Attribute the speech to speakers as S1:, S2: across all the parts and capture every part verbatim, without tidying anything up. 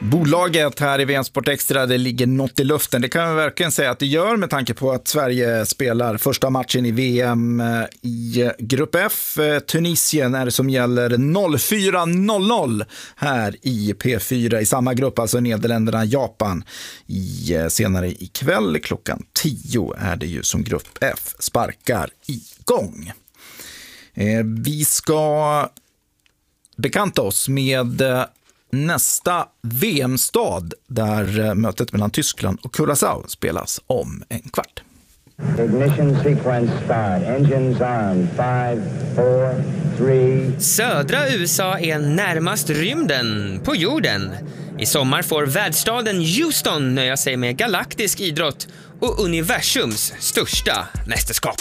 S1: Bolaget här i V M Sport Extra, det ligger något i luften. Det kan man verkligen säga att det gör med tanke på att Sverige spelar första matchen i V M i Grupp F. Tunisien är det som gäller fyra noll noll här i P fyra i samma grupp, alltså Nederländerna, Japan. I, senare ikväll klockan tio är det ju som Grupp F sparkar igång. Eh, vi ska bekanta oss med nästa V M-stad där mötet mellan Tyskland och Curaçao spelas om en kvart.
S2: Ignition sequence start. Engines on. five, four, three.
S3: Södra U S A är närmast rymden på jorden. I sommar får världsstaden Houston nöja sig med galaktisk idrott och universums största mästerskap.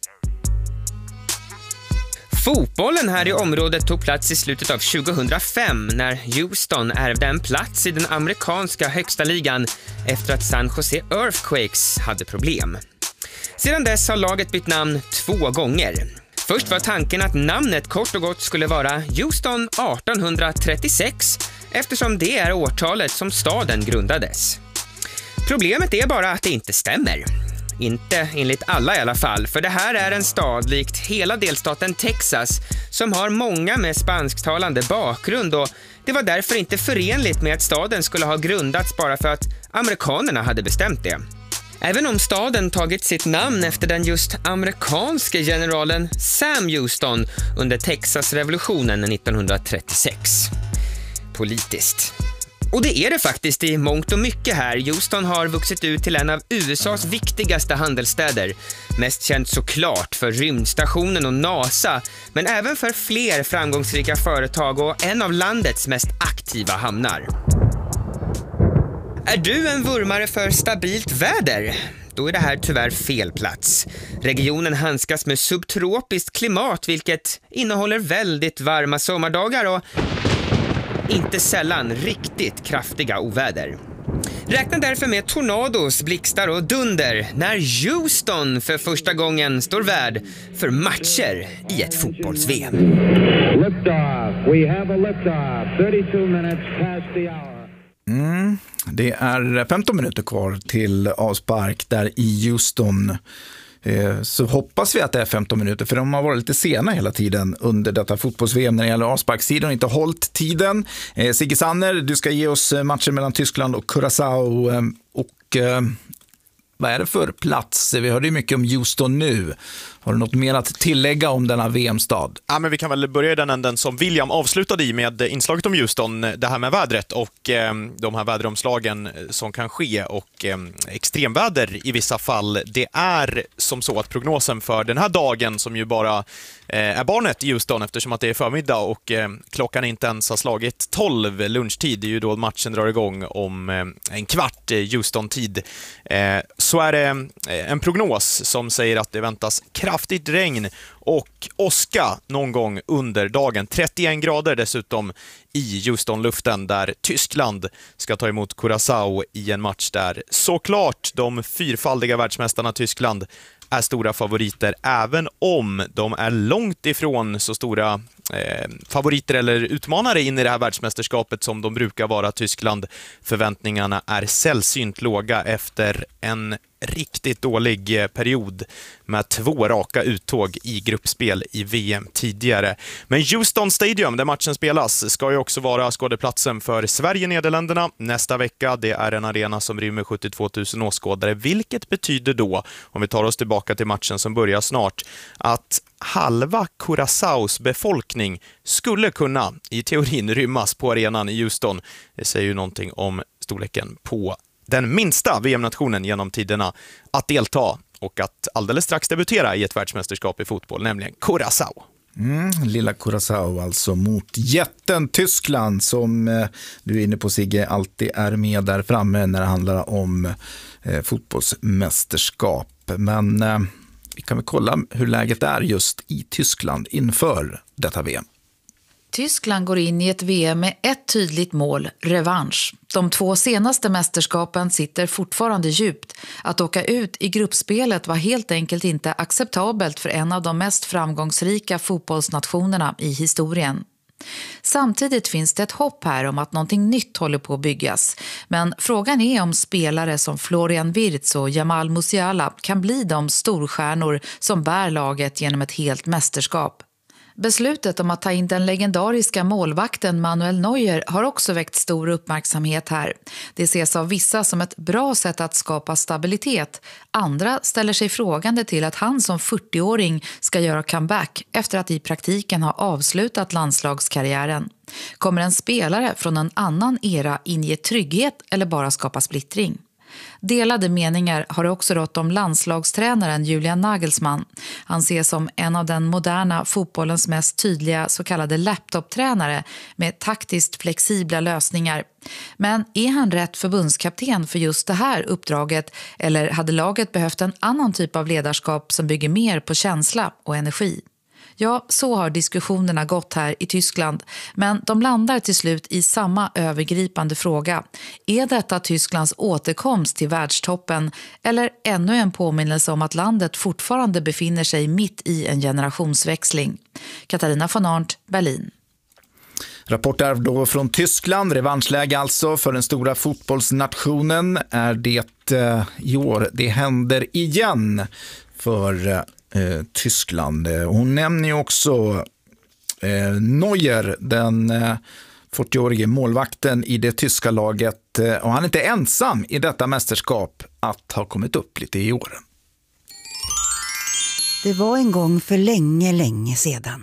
S3: Fotbollen här i området tog plats i slutet av tjugohundrafem när Houston ärvde en plats i den amerikanska högsta ligan efter att San Jose Earthquakes hade problem. Sedan dess har laget bytt namn två gånger. Först var tanken att namnet kort och gott skulle vara Houston arton trettiosex eftersom det är årtalet som staden grundades. Problemet är bara att det inte stämmer. Inte enligt alla i alla fall, för det här är en stad likt hela delstaten Texas som har många med spansktalande bakgrund och det var därför inte förenligt med att staden skulle ha grundats bara för att amerikanerna hade bestämt det. Även om staden tagit sitt namn efter den just amerikanske generalen Sam Houston under Texas-revolutionen nittonhundratrettiosex. Politiskt. Och det är det faktiskt i mångt och mycket här. Houston har vuxit ut till en av U S A:s viktigaste handelsstäder. Mest känt såklart för rymdstationen och NASA, men även för fler framgångsrika företag och en av landets mest aktiva hamnar. Är du en vurmare för stabilt väder? Då är det här tyvärr fel plats. Regionen handskas med subtropiskt klimat vilket innehåller väldigt varma sommardagar och inte sällan riktigt kraftiga oväder. Räkna därför med tornados, blixtar och dunder när Houston för första gången står värd för matcher i ett fotbolls-V M.
S2: Liftoff. We have a liftoff. thirty-two minutes past the hour.
S1: Mm, det är femton minuter kvar till avspark där i Houston. Så hoppas vi att det är femton minuter, för de har varit lite sena hela tiden under detta fotbolls-V M när det gäller avsparkstiden och inte hållit tiden. Sigge Sanner, du ska ge oss matchen mellan Tyskland och Curaçao. Och vad är det för plats? Vi hörde ju mycket om Houston nu. Har du något mer att tillägga om denna V M-stad?
S4: Ja, men vi kan väl börja i den änden som William avslutade i med inslaget om Houston, det här med vädret och eh, de här väderomslagen som kan ske och eh, extremväder i vissa fall. Det är som så att prognosen för den här dagen, som ju bara eh, är barnet i Houston eftersom att det är förmiddag och eh, klockan inte ens har slagit tolv lunchtid, det är ju då matchen drar igång om eh, en kvart eh, Houston-tid, eh, så är det eh, en prognos som säger att det väntas kraftigt kraftigt regn och åska någon gång under dagen. trettioen grader dessutom i Houston-luften där Tyskland ska ta emot Curaçao i en match där såklart de fyrfaldiga världsmästarna Tyskland är stora favoriter, även om de är långt ifrån så stora eh, favoriter eller utmanare in i det här världsmästerskapet som de brukar vara Tyskland. Förväntningarna är sällsynt låga efter en riktigt dålig period med två raka uttåg i gruppspel i V M tidigare. Men Houston Stadium, där matchen spelas, ska ju också vara skådeplatsen för Sverige-Nederländerna nästa vecka. Det är en arena som rymmer sjuttiotvå tusen åskådare, vilket betyder då, om vi tar oss tillbaka till matchen som börjar snart, att halva Curaçaos befolkning skulle kunna i teorin rymmas på arenan i Houston. Det säger ju någonting om storleken på den minsta V M-nationen genom tiderna att delta och att alldeles strax debutera i ett världsmästerskap i fotboll, nämligen Curaçao.
S1: Mm, lilla Curaçao alltså mot jätten Tyskland som eh, du är inne på, Sigge, alltid är med där framme när det handlar om eh, fotbollsmästerskap. Men eh, vi kan väl kolla hur läget är just i Tyskland inför detta V M.
S5: Tyskland går in i ett V M med ett tydligt mål, revansch. De två senaste mästerskapen sitter fortfarande djupt. Att åka ut i gruppspelet var helt enkelt inte acceptabelt för en av de mest framgångsrika fotbollsnationerna i historien. Samtidigt finns det ett hopp här om att någonting nytt håller på att byggas. Men frågan är om spelare som Florian Wirtz och Jamal Musiala kan bli de storstjärnor som bär laget genom ett helt mästerskap. Beslutet om att ta in den legendariska målvakten Manuel Neuer har också väckt stor uppmärksamhet här. Det ses av vissa som ett bra sätt att skapa stabilitet. Andra ställer sig frågande till att han som fyrtioåring ska göra comeback efter att i praktiken ha avslutat landslagskarriären. Kommer en spelare från en annan era inge trygghet eller bara skapa splittring? Delade meningar har också rått om landslagstränaren Julian Nagelsmann. Han ses som en av den moderna fotbollens mest tydliga så kallade laptoptränare med taktiskt flexibla lösningar. Men är han rätt förbundskapten för just det här uppdraget eller hade laget behövt en annan typ av ledarskap som bygger mer på känsla och energi? Ja, så har diskussionerna gått här i Tyskland, men de landar till slut i samma övergripande fråga. Är detta Tysklands återkomst till världstoppen eller ännu en påminnelse om att landet fortfarande befinner sig mitt i en generationsväxling? Katarina von Arndt, Berlin.
S1: Rapporter då från Tyskland, revanschläge alltså för den stora fotbollsnationen är det eh, i år. Det händer igen för eh, Tyskland. Hon nämner ju också eh, Neuer, den eh, fyrtioårige målvakten i det tyska laget. Eh, och han är inte ensam i detta mästerskap att ha kommit upp lite i åren.
S6: Det var en gång för länge, länge sedan.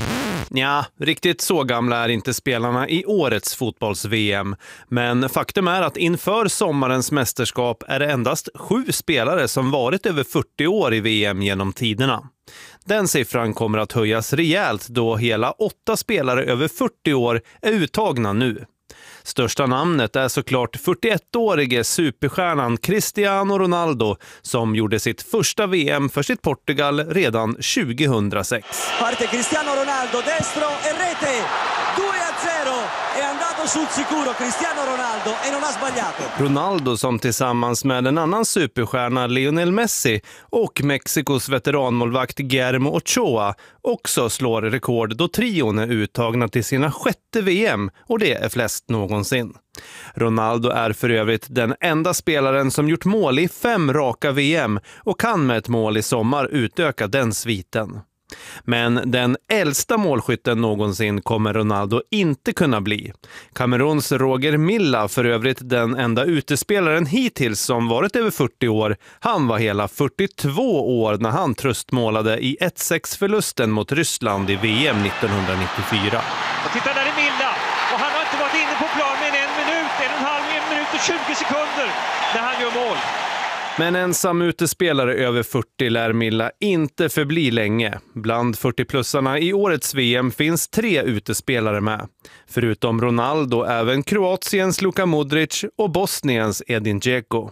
S7: Ja, riktigt så gamla är inte spelarna i årets fotbolls-V M. Men faktum är att inför sommarens mästerskap är det endast sju spelare som varit över fyrtio år i V M genom tiderna. Den siffran kommer att höjas rejält då hela åtta spelare över fyrtio år är uttagna nu. Största namnet är såklart fyrtioettårige superstjärnan Cristiano Ronaldo som gjorde sitt första V M för sitt Portugal redan tjugohundrasex.
S8: Parte Cristiano Ronaldo, destro e rete, due a zero, è andato sul sicuro Cristiano Ronaldo e non ha sbagliato.
S7: Ronaldo som tillsammans med en annan superstjärna Lionel Messi och Mexikos veteranmålvakt Guillermo Ochoa också slår rekord då trion är uttagna till sina sjätte V M och det är flest någonsin. Ronaldo är för övrigt den enda spelaren som gjort mål i fem raka V M och kan med ett mål i sommar utöka den sviten. Men den äldsta målskytten någonsin kommer Ronaldo inte kunna bli. Kameruns Roger Milla, för övrigt den enda utespelaren hittills som varit över fyrtio år, han var hela fyrtiotvå år när han tröstmålade i ett sex-förlusten mot Ryssland i V M nittonhundranittiofyra.
S9: Och titta där är Milla, och han har inte varit inne på plan med en minut, en och en halv en minut och tjugo sekunder när han gör mål.
S7: Men ensam utespelare över fyrtio lär Milla inte förbli länge. Bland fyrtio-plussarna i årets V M finns tre utespelare med. Förutom Ronaldo även Kroatiens Luka Modric och Bosniens Edin Dzeko.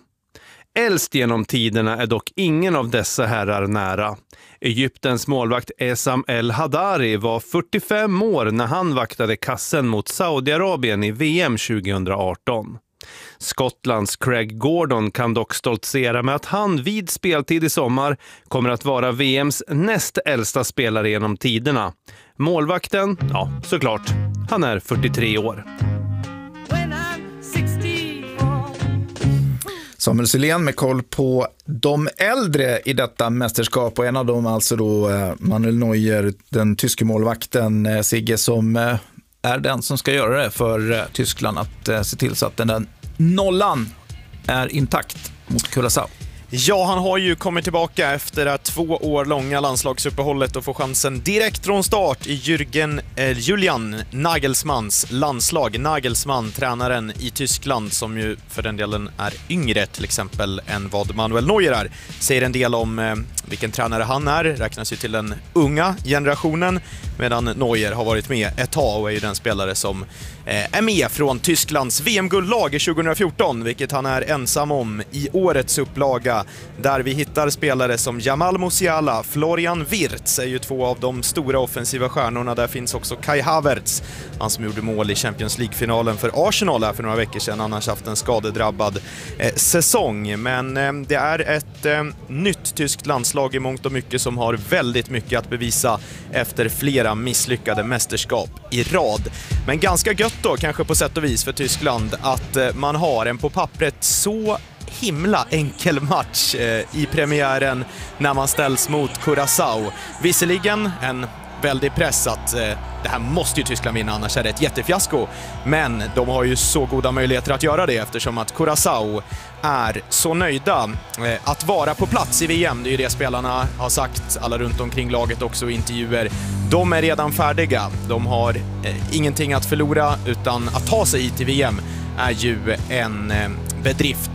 S7: Äldst genom tiderna är dock ingen av dessa herrar nära. Egyptens målvakt Essam El Hadari var fyrtiofem år när han vaktade kassen mot Saudiarabien i V M tjugohundraarton. Skottlands Craig Gordon kan dock stoltsera med att han vid speltid i sommar kommer att vara V M:s näst äldsta spelare genom tiderna. Målvakten, ja såklart, han är fyrtiotre år.
S1: Samuel Sylén med koll på de äldre i detta mästerskap och en av dem alltså då Manuel Neuer, den tyske målvakten Sigge, som är den som ska göra det för Tyskland att se till så att den där nollan är intakt mot Curaçao.
S4: Ja, han har ju kommit tillbaka efter att två år långa landslagsuppehållet och får chansen direkt från start i Jürgen eh, Julian Nagelsmanns landslag. Nagelsmann, tränaren i Tyskland, som ju för den delen är yngre till exempel än vad Manuel Neuer är, säger en del om eh, vilken tränare han är. Räknas ju till den unga generationen, medan Neuer har varit med ett tag och är ju den spelare som eh, är med från Tysklands V M-guldlag i tjugohundrafjorton, vilket han är ensam om i årets upplaga, där vi hittar spelare som Jamal Musiala, Florian Wirtz är ju två av de stora offensiva stjärnorna. Där finns också Kai Havertz, han som gjorde mål i Champions League-finalen för Arsenal här för några veckor sedan, annars haft en skadedrabbad eh, säsong. Men eh, det är ett eh, nytt tyskt landslag i mångt och mycket som har väldigt mycket att bevisa efter flera flera misslyckade mästerskap i rad. Men ganska gött då, kanske på sätt och vis för Tyskland, att man har en på pappret så himla enkel match i premiären när man ställs mot Curaçao. Visserligen en väldigt press att det här måste ju Tyskland vinna, annars är det ett jättefiasko. Men de har ju så goda möjligheter att göra det eftersom att Curaçao är så nöjda att vara på plats i V M. Det är ju det spelarna har sagt, alla runt omkring laget också i intervjuer. De är redan färdiga. De har ingenting att förlora, utan att ta sig hit till V M är ju en bedrift